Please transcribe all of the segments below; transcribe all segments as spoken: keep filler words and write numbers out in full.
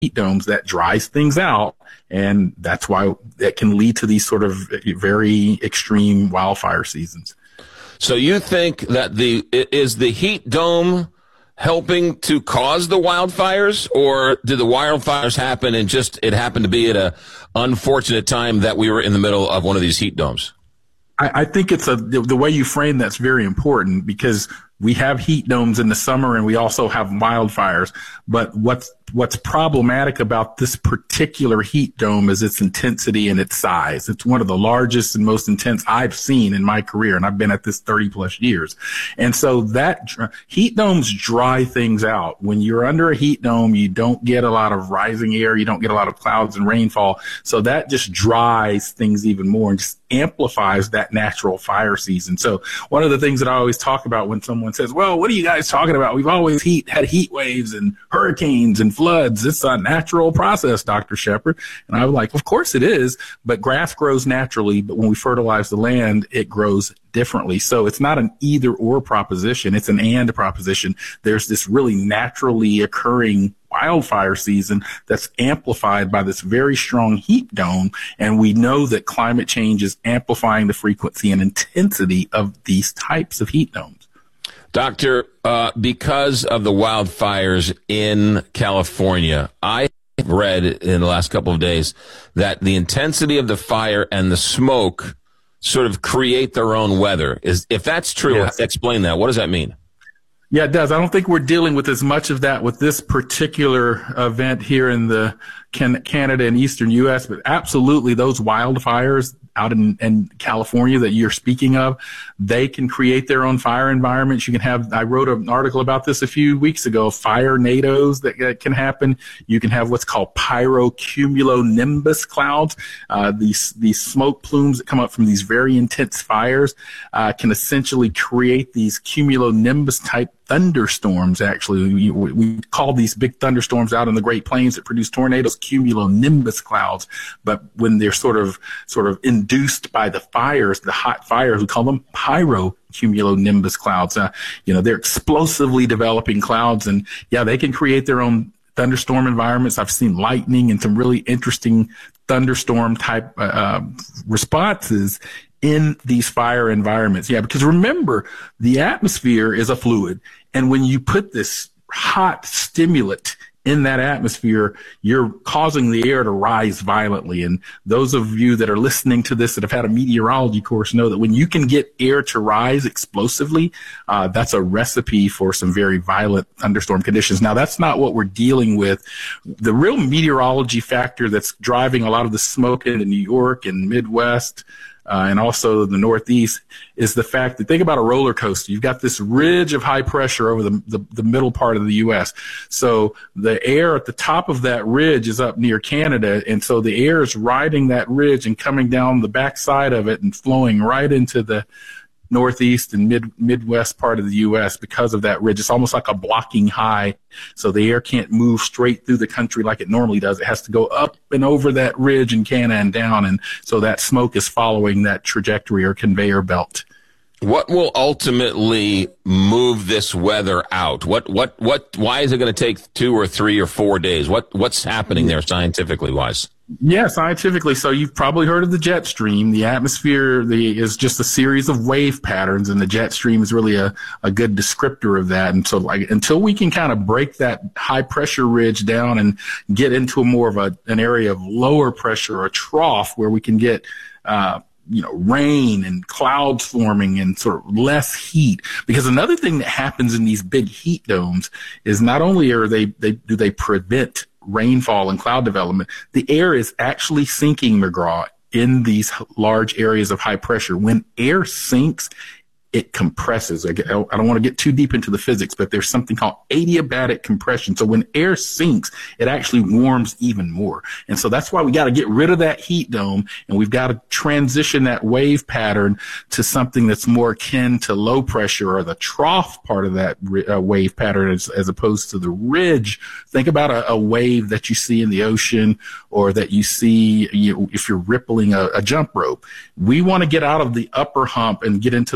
heat domes, that dries things out. And that's why it can lead to these sort of very extreme wildfire seasons. So you think that the is the heat dome helping to cause the wildfires, or did the wildfires happen and just it happened to be at a unfortunate time that we were in the middle of one of these heat domes? I, I think it's a the, the way you frame that's very important, because we have heat domes in the summer and we also have wildfires. But what's what's problematic about this particular heat dome is its intensity and its size. It's one of the largest and most intense I've seen in my career, and I've been at this thirty plus years. And so that heat domes dry things out. When you're under a heat dome, you don't get a lot of rising air, you don't get a lot of clouds and rainfall. So that just dries things even more and just amplifies that natural fire season. So one of the things that I always talk about when someone says, well, what are you guys talking about? We've always heat, had heat waves and hurricanes and floods. It's a natural process, Doctor Shepard. And I was like, of course it is, but grass grows naturally. But when we fertilize the land, it grows differently. So it's not an either or proposition. It's an and proposition. There's this really naturally occurring wildfire season that's amplified by this very strong heat dome. And we know that climate change is amplifying the frequency and intensity of these types of heat domes. Doctor, uh, because of the wildfires in California, I read in the last couple of days that the intensity of the fire and the smoke sort of create their own weather. Is if that's true, yes. Explain that. What does that mean? Yeah, it does. I don't think we're dealing with as much of that with this particular event here in the can- Canada and Eastern U S, but absolutely those wildfires out in, in California that you're speaking of, they can create their own fire environments. You can have, I wrote an article about this a few weeks ago, fire nados that, that can happen. You can have what's called pyrocumulonimbus clouds. Uh, these, these smoke plumes that come up from these very intense fires, uh, can essentially create these cumulonimbus type thunderstorms. Actually, we, we call these big thunderstorms out in the Great Plains that produce tornadoes cumulonimbus clouds. But when they're sort of sort of induced by the fires, the hot fires, we call them pyrocumulonimbus clouds. Uh, you know, they're explosively developing clouds, and yeah, they can create their own thunderstorm environments. I've seen lightning and some really interesting thunderstorm type uh, responses in these fire environments. Yeah, because remember, the atmosphere is a fluid. And when you put this hot stimulant in that atmosphere, you're causing the air to rise violently. And those of you that are listening to this that have had a meteorology course know that when you can get air to rise explosively, uh, that's a recipe for some very violent thunderstorm conditions. Now, that's not what we're dealing with. The real meteorology factor that's driving a lot of the smoke into New York and Midwest, Uh, and also the Northeast, is the fact that think about a roller coaster. You've got this ridge of high pressure over the, the, the middle part of the U S. So the air at the top of that ridge is up near Canada. And so the air is riding that ridge and coming down the backside of it and flowing right into the Northeast and mid Midwest part of the U S because of that ridge. It's almost like a blocking high. So the air can't move straight through the country like it normally does. It has to go up and over that ridge in Canada and down. And so that smoke is following that trajectory or conveyor belt. What will ultimately move this weather out? What, what, what, why is it going to take two or three or four days? What, what's happening there scientifically wise? Yeah, scientifically. So you've probably heard of the jet stream. The atmosphere the, is just a series of wave patterns, and the jet stream is really a, a good descriptor of that. And so like, until we can kind of break that high pressure ridge down and get into a more of a, an area of lower pressure or a trough where we can get, uh, you know, rain and clouds forming and sort of less heat. Because another thing that happens in these big heat domes is not only are they, they do they prevent rainfall and cloud development, the air is actually sinking, McGraw, in these large areas of high pressure. When air sinks, it compresses. I don't want to get too deep into the physics, but there's something called adiabatic compression. So when air sinks, it actually warms even more. And so that's why we got to get rid of that heat dome, and we've got to transition that wave pattern to something that's more akin to low pressure or the trough part of that uh, wave pattern as, as opposed to the ridge. Think about a, a wave that you see in the ocean or that you see you know, if you're rippling a, a jump rope. We want to get out of the upper hump and get into that low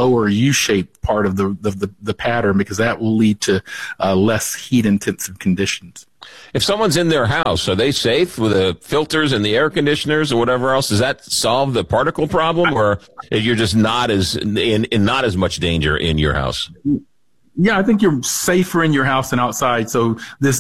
lower U-shaped part of the, the, the, the pattern, because that will lead to uh, less heat-intensive conditions. If someone's in their house, are they safe with the filters and the air conditioners or whatever else? Does that solve the particle problem, or you're just not as in, in not as much danger in your house? Yeah, I think you're safer in your house than outside. So this